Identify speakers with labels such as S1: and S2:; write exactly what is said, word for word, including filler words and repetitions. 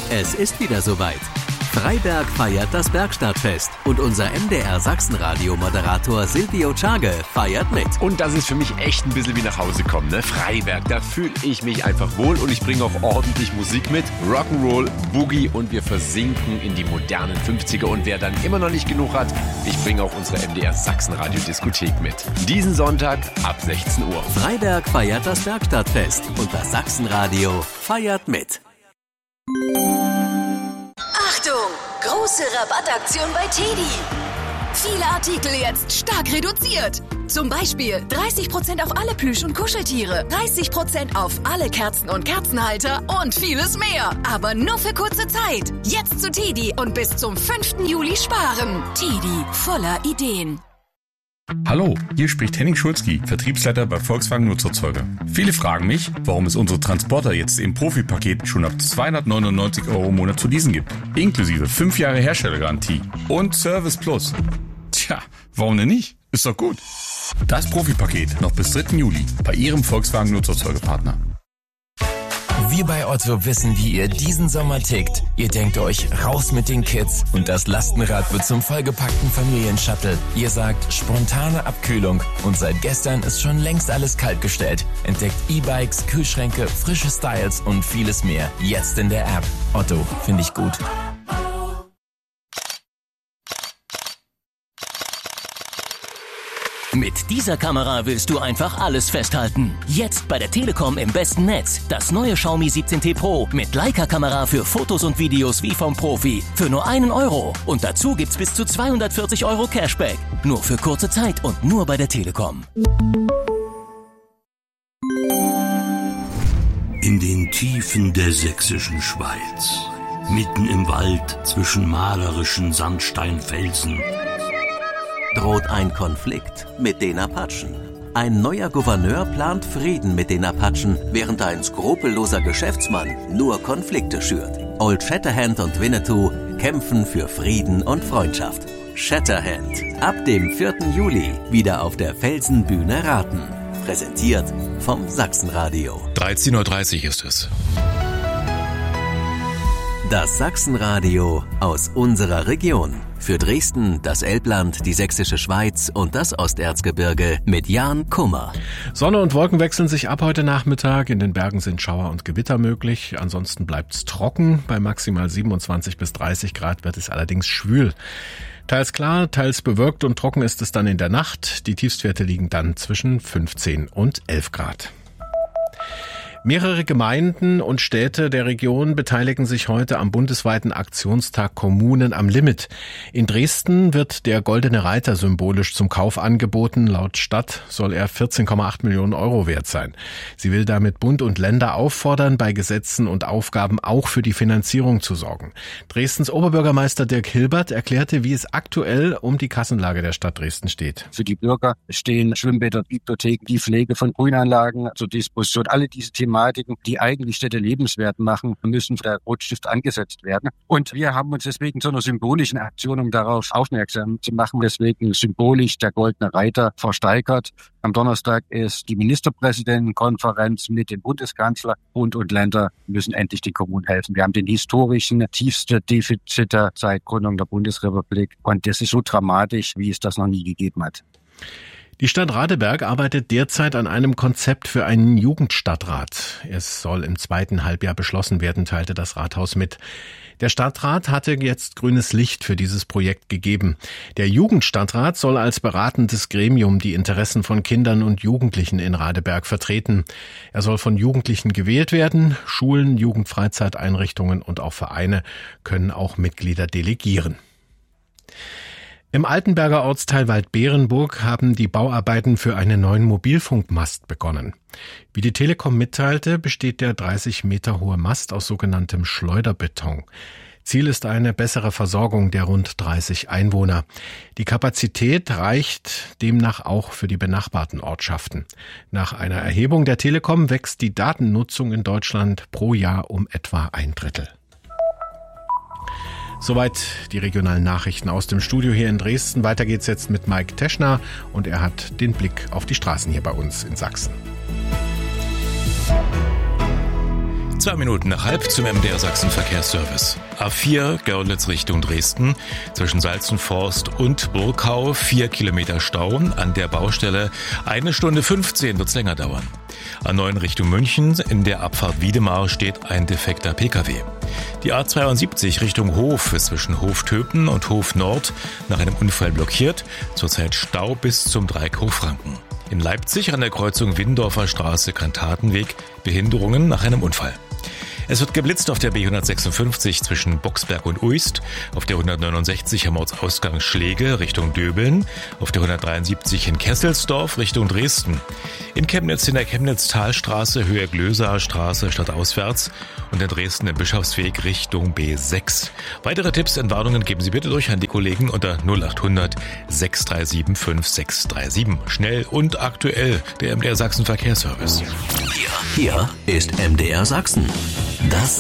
S1: Es ist wieder soweit. Freiberg feiert das Bergstadtfest und unser M D R Sachsenradio-Moderator Silvio Czage feiert mit.
S2: Und das ist für mich echt ein bisschen wie nach Hause kommen, ne? Freiberg, da fühle ich mich einfach wohl und ich bringe auch ordentlich Musik mit. Rock'n'Roll, Boogie und wir versinken in die modernen fünfziger. Und wer dann immer noch nicht genug hat, ich bringe auch unsere M D R Sachsenradio-Diskothek mit. Diesen Sonntag ab sechzehn Uhr.
S1: Freiberg feiert das Bergstadtfest und das Sachsenradio feiert mit.
S3: Achtung! Große Rabattaktion bei Teddy. Viele Artikel jetzt stark reduziert. Zum Beispiel dreißig Prozent auf alle Plüsch- und Kuscheltiere, dreißig Prozent auf alle Kerzen und Kerzenhalter und vieles mehr. Aber nur für kurze Zeit. Jetzt zu Teddy und bis zum fünften Juli sparen. Teddy, voller Ideen.
S4: Hallo, hier spricht Henning Schulzki, Vertriebsleiter bei Volkswagen Nutzerzeuger. Viele fragen mich, warum es unsere Transporter jetzt im Profipaket schon ab zweihundertneunundneunzig Euro im Monat zu leasen gibt. Inklusive fünf Jahre Herstellergarantie und Service Plus. Tja, warum denn nicht? Ist doch gut. Das Profipaket noch bis dritten Juli bei Ihrem Volkswagen Nutzerzeugerpartner.
S5: Wir bei Otto wissen, wie ihr diesen Sommer tickt. Ihr denkt euch, raus mit den Kids und das Lastenrad wird zum vollgepackten Familienshuttle. Ihr sagt, spontane Abkühlung und seit gestern ist schon längst alles kaltgestellt. Entdeckt E-Bikes, Kühlschränke, frische Styles und vieles mehr. Jetzt in der App. Otto, finde ich gut.
S6: Mit dieser Kamera willst du einfach alles festhalten. Jetzt bei der Telekom im besten Netz. Das neue Xiaomi siebzehn T Pro mit Leica-Kamera für Fotos und Videos wie vom Profi. Für nur einen Euro. Und dazu gibt's bis zu zweihundertvierzig Euro Cashback. Nur für kurze Zeit und nur bei der Telekom.
S7: In den Tiefen der sächsischen Schweiz, mitten im Wald zwischen malerischen Sandsteinfelsen,
S1: droht ein Konflikt mit den Apachen. Ein neuer Gouverneur plant Frieden mit den Apachen, während ein skrupelloser Geschäftsmann nur Konflikte schürt. Old Shatterhand und Winnetou kämpfen für Frieden und Freundschaft. Shatterhand, ab dem vierten Juli wieder auf der Felsenbühne Raten. Präsentiert vom Sachsenradio.
S2: dreizehn Uhr dreißig ist es.
S1: Das Sachsenradio aus unserer Region. Für Dresden, das Elbland, die Sächsische Schweiz und das Osterzgebirge mit Jan Kummer.
S8: Sonne und Wolken wechseln sich ab heute Nachmittag. In den Bergen sind Schauer und Gewitter möglich. Ansonsten bleibt's trocken. Bei maximal siebenundzwanzig bis dreißig Grad wird es allerdings schwül. Teils klar, teils bewölkt und trocken ist es dann in der Nacht. Die Tiefstwerte liegen dann zwischen fünfzehn und elf Grad. Mehrere Gemeinden und Städte der Region beteiligen sich heute am bundesweiten Aktionstag Kommunen am Limit. In Dresden wird der Goldene Reiter symbolisch zum Kauf angeboten. Laut Stadt soll er vierzehn Komma acht Millionen Euro wert sein. Sie will damit Bund und Länder auffordern, bei Gesetzen und Aufgaben auch für die Finanzierung zu sorgen. Dresdens Oberbürgermeister Dirk Hilbert erklärte, wie es aktuell um die Kassenlage der Stadt Dresden steht.
S9: Für die Bürger stehen Schwimmbäder, Bibliotheken, die Pflege von Grünanlagen zur Disposition. Alle diese Themen, die eigentlich Städte lebenswert machen, müssen für der Rotstift angesetzt werden. Und wir haben uns deswegen zu einer symbolischen Aktion, um darauf aufmerksam zu machen, deswegen symbolisch der Goldene Reiter versteigert. Am Donnerstag ist die Ministerpräsidentenkonferenz mit dem Bundeskanzler. Bund und Länder müssen endlich den Kommunen helfen. Wir haben den historischen tiefsten Defizit seit Gründung der Bundesrepublik. Und das ist so dramatisch, wie es das noch nie gegeben hat.
S8: Die Stadt Radeberg arbeitet derzeit an einem Konzept für einen Jugendstadtrat. Es soll im zweiten Halbjahr beschlossen werden, teilte das Rathaus mit. Der Stadtrat hatte jetzt grünes Licht für dieses Projekt gegeben. Der Jugendstadtrat soll als beratendes Gremium die Interessen von Kindern und Jugendlichen in Radeberg vertreten. Er soll von Jugendlichen gewählt werden. Schulen, Jugendfreizeiteinrichtungen und auch Vereine können auch Mitglieder delegieren. Im Altenberger Ortsteil Waldbeerenburg haben die Bauarbeiten für einen neuen Mobilfunkmast begonnen. Wie die Telekom mitteilte, besteht der dreißig Meter hohe Mast aus sogenanntem Schleuderbeton. Ziel ist eine bessere Versorgung der rund dreißig Einwohner. Die Kapazität reicht demnach auch für die benachbarten Ortschaften. Nach einer Erhebung der Telekom wächst die Datennutzung in Deutschland pro Jahr um etwa ein Drittel. Soweit die regionalen Nachrichten aus dem Studio hier in Dresden. Weiter geht's jetzt mit Mike Teschner und er hat den Blick auf die Straßen hier bei uns in Sachsen.
S4: Zwei Minuten nach halb zum M D R Sachsen Verkehrsservice. A vier Görlitz Richtung Dresden. Zwischen Salzenforst und Burkau vier Kilometer Stau. An der Baustelle eine Stunde fünfzehn wird's länger dauern. A neun Richtung München. In der Abfahrt Wiedemar steht ein defekter P K W. Die A zweiundsiebzig Richtung Hof ist zwischen Hof-Töpen und Hof Nord nach einem Unfall blockiert. Zurzeit Stau bis zum Dreieck Hochfranken. In Leipzig an der Kreuzung Windorfer Straße Kantatenweg Behinderungen nach einem Unfall. Es wird geblitzt auf der B hundertsechsundfünfzig zwischen Boxberg und Uist, auf der hundertneunundsechzig am Ortsausgang Schläge Richtung Döbeln, auf der hundertdreiundsiebzig in Kesselsdorf Richtung Dresden, in Chemnitz in der Chemnitz-Talstraße Höhe Glöser Straße stadtauswärts und in Dresden im Bischofsweg Richtung B sechs. Weitere Tipps und Warnungen geben Sie bitte durch an die Kollegen unter null acht hundert sechs drei sieben fünf sechs drei sieben. Schnell und aktuell der M D R Sachsen Verkehrsservice.
S1: Hier, hier ist M D R Sachsen. Das